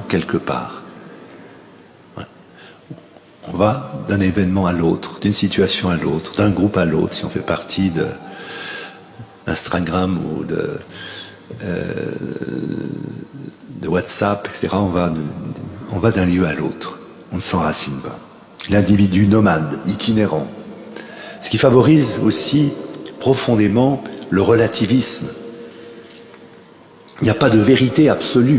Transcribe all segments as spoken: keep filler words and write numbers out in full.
quelque part. On va d'un événement à l'autre, d'une situation à l'autre, d'un groupe à l'autre, si on fait partie de, d'Instagram ou de, euh, de WhatsApp, et cetera. On va, de, on va d'un lieu à l'autre. On ne s'enracine pas. L'individu nomade, itinérant. Ce qui favorise aussi profondément le relativisme. Il n'y a pas de vérité absolue.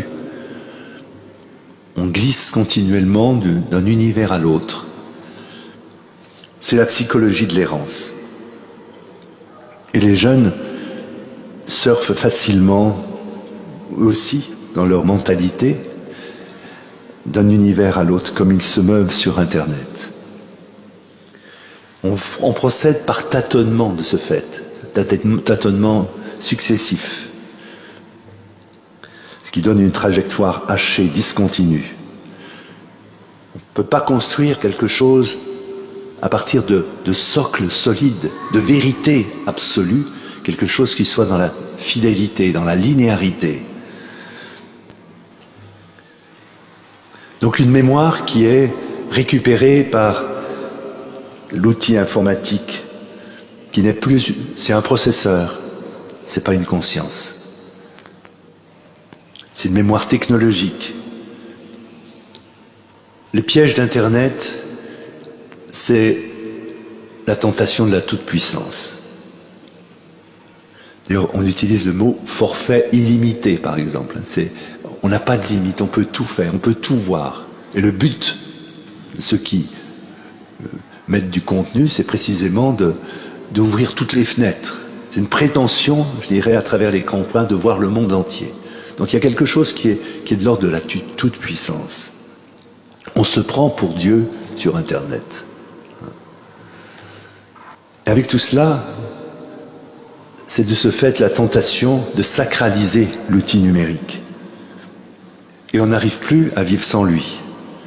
On glisse continuellement d'un univers à l'autre. C'est la psychologie de l'errance. Et les jeunes surfent facilement aussi dans leur mentalité d'un univers à l'autre, comme ils se meuvent sur Internet. On, on procède par tâtonnement de ce fait, tâtonnement successif, ce qui donne une trajectoire hachée, discontinue. On ne peut pas construire quelque chose à partir de, de socles solides, de vérité absolue, quelque chose qui soit dans la fidélité, dans la linéarité. Donc une mémoire qui est récupérée par l'outil informatique, qui n'est plus, c'est un processeur, c'est pas une conscience. C'est une mémoire technologique. Le piège d'Internet, c'est la tentation de la toute-puissance. D'ailleurs, on utilise le mot forfait illimité, par exemple. C'est, on n'a pas de limite, on peut tout faire, on peut tout voir. Et le but de ceux qui mettent du contenu, c'est précisément de, d'ouvrir toutes les fenêtres. C'est une prétention, je dirais, à travers l'écran plein, de voir le monde entier. Donc il y a quelque chose qui est, qui est de l'ordre de la toute-puissance. On se prend pour Dieu sur Internet. Et avec tout cela, c'est de ce fait la tentation de sacraliser l'outil numérique. Et on n'arrive plus à vivre sans lui.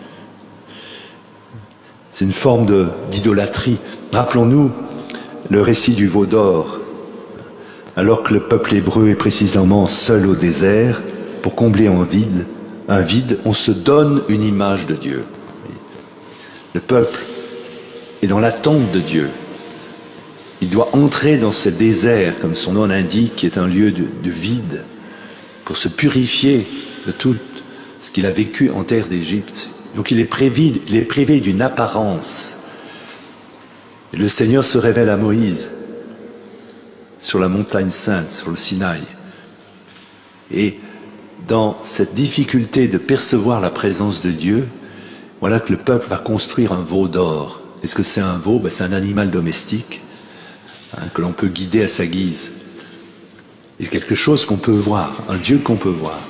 C'est une forme de, d'idolâtrie. Rappelons-nous le récit du veau d'or. Alors que le peuple hébreu est précisément seul au désert, pour combler un vide, un vide, on se donne une image de Dieu. Le peuple est dans l'attente de Dieu. Il doit entrer dans ce désert, comme son nom l'indique, qui est un lieu de, de vide, pour se purifier de tout ce qu'il a vécu en terre d'Égypte. Donc il est privé, il est privé d'une apparence. Et le Seigneur se révèle à Moïse sur la montagne sainte, sur le Sinaï. Et dans cette difficulté de percevoir la présence de Dieu, voilà que le peuple va construire un veau d'or. Est-ce que c'est un veau? Ben, c'est un animal domestique hein, que l'on peut guider à sa guise. Et quelque chose qu'on peut voir, un Dieu qu'on peut voir.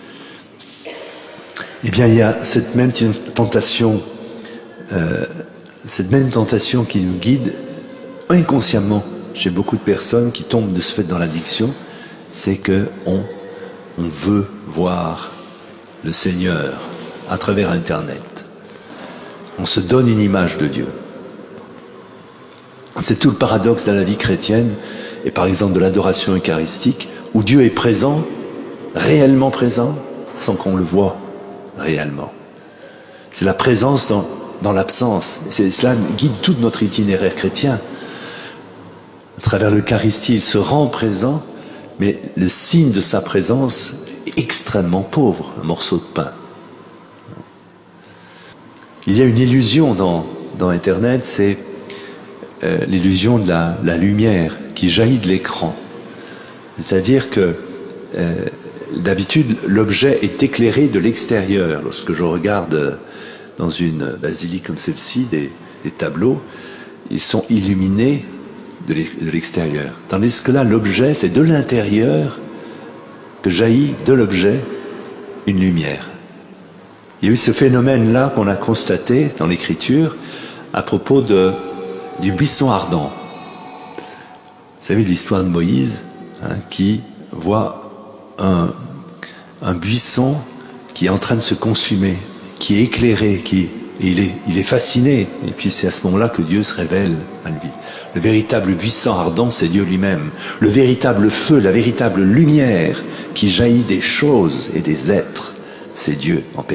Eh bien, il y a cette même tentation, euh, cette même tentation qui nous guide inconsciemment chez beaucoup de personnes qui tombent de ce fait dans l'addiction, c'est que on, on veut voir le Seigneur à travers Internet. On se donne une image de Dieu. C'est tout le paradoxe de la vie chrétienne et par exemple de l'adoration eucharistique où Dieu est présent, réellement présent, sans qu'on le voie réellement. C'est la présence dans, dans l'absence. C'est, cela guide tout notre itinéraire chrétien. À travers l'Eucharistie, il se rend présent, mais le signe de sa présence est extrêmement pauvre, un morceau de pain. Il y a une illusion dans, dans Internet, c'est euh, l'illusion de la, la lumière qui jaillit de l'écran. C'est-à-dire que euh, d'habitude, l'objet est éclairé de l'extérieur. Lorsque je regarde dans une basilique comme celle-ci, des, des tableaux, ils sont illuminés de l'extérieur. Tandis que là, l'objet, c'est de l'intérieur que jaillit de l'objet une lumière. Il y a eu ce phénomène-là qu'on a constaté dans l'Écriture à propos de, du buisson ardent. Vous savez l'histoire de Moïse hein, qui voit un, un buisson qui est en train de se consumer, qui est éclairé, qui, et il est, il est fasciné. Et puis c'est à ce moment-là que Dieu se révèle à lui. Le véritable buisson ardent, c'est Dieu lui-même. Le véritable feu, la véritable lumière qui jaillit des choses et des êtres, c'est Dieu en personne.